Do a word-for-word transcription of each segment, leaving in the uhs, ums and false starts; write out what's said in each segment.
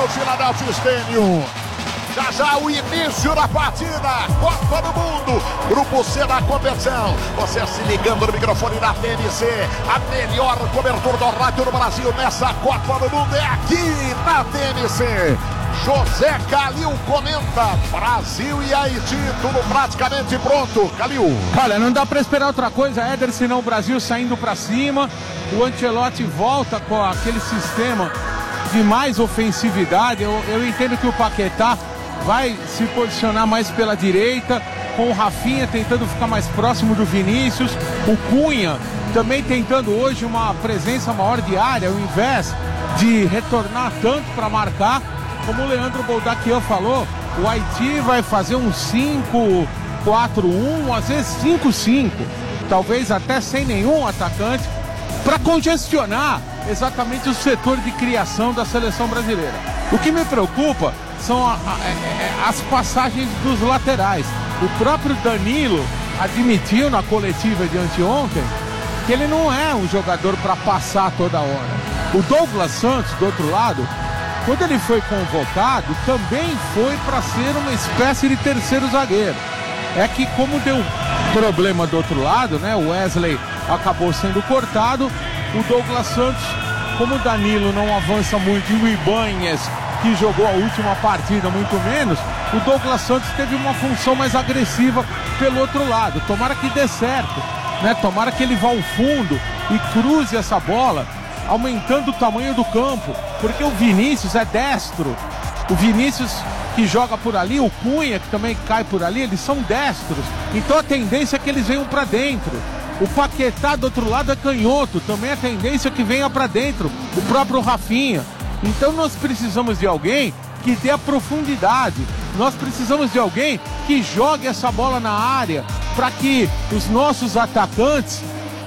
Philadelphia Stadium. Já já o início da partida, Copa do Mundo, Grupo C da competição. Você se ligando no microfone da T N C, a melhor cobertura do rádio do Brasil nessa Copa do Mundo é aqui na T N C. José Calil comenta, Brasil e Haiti, tudo praticamente pronto. Calil. Olha, não dá para esperar outra coisa, Éder, senão o Brasil saindo para cima. O Ancelotti volta com aquele sistema de mais ofensividade. Eu, eu entendo que o Paquetá vai se posicionar mais pela direita, com o Rafinha tentando ficar mais próximo do Vinícius, o Cunha também tentando hoje uma presença maior de área, ao invés de retornar tanto para marcar. Como o Leandro Boldaquian falou, o Haiti vai fazer um cinco quatro um, às vezes cinco cinco, talvez até sem nenhum atacante, para congestionar exatamente o setor de criação da seleção brasileira. O que me preocupa são a, a, as passagens dos laterais. O próprio Danilo admitiu na coletiva de anteontem que ele não é um jogador para passar toda hora. O Douglas Santos, do outro lado, quando ele foi convocado, também foi para ser uma espécie de terceiro zagueiro. É que como deu problema do outro lado, né? O Wesley acabou sendo cortado. O Douglas Santos, como o Danilo não avança muito e o Ibanez, que jogou a última partida muito menos, o Douglas Santos teve uma função mais agressiva pelo outro lado. Tomara que dê certo, né? Tomara que ele vá ao fundo e cruze essa bola, aumentando o tamanho do campo, porque o Vinícius é destro. O Vinícius que joga por ali, o Cunha que também cai por ali, eles são destros. Então a tendência é que eles venham para dentro. O Paquetá do outro lado é canhoto, também a tendência é que venha para dentro. O próprio Rafinha. Então nós precisamos de alguém que dê a profundidade. Nós precisamos de alguém que jogue essa bola na área para que os nossos atacantes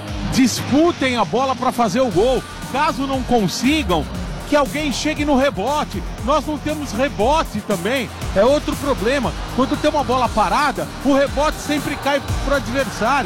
disputem a bola para fazer o gol. Caso não consigam, que alguém chegue no rebote. Nós não temos rebote também, é outro problema. Quando tem uma bola parada, o rebote sempre cai para o adversário.